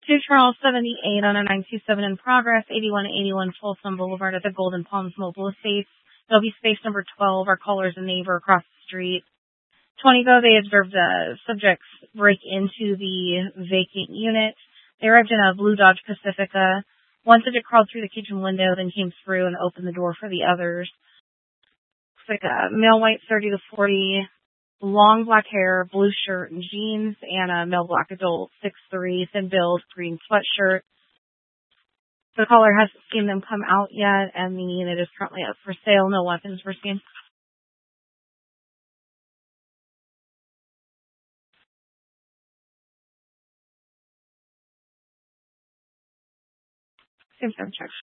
2 Charles 78 on a 927 in progress, 8181 Folsom Boulevard at the Golden Palms Mobile Estates. It'll be space number 12. Our caller is a neighbor across the street. 20 ago, they observed subjects break into the vacant unit. They arrived in a blue Dodge Pacifica. One subject crawled through the kitchen window, then came through and opened the door for the others. Looks like a male white 30 to 40, long black hair, blue shirt and jeans, and a male black adult, 6'3", thin build, green sweatshirt. The caller hasn't seen them come out yet, and the unit is currently up for sale. No weapons were seen. Seems to have checked.